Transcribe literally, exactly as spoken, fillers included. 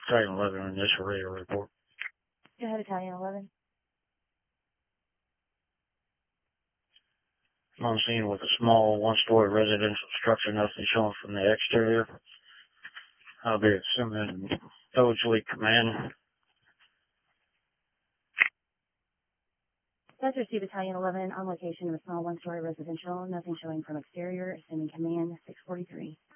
Battalion eleven, initial radio report. Go ahead, Battalion eleven. I'm on scene with a small one-story residential structure, nothing showing from the exterior. I'll be assuming Doge Fleet Command. That's received, Battalion eleven, on location of a small one-story residential, nothing showing from exterior, assuming command six forty-three.